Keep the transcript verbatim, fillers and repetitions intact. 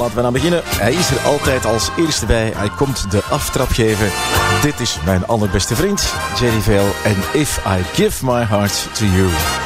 laten we dan beginnen. Hij is er altijd als eerste bij. Hij komt de aftrap geven. Dit is mijn allerbeste vriend, Jerry Vale. En If I Give My Heart To You.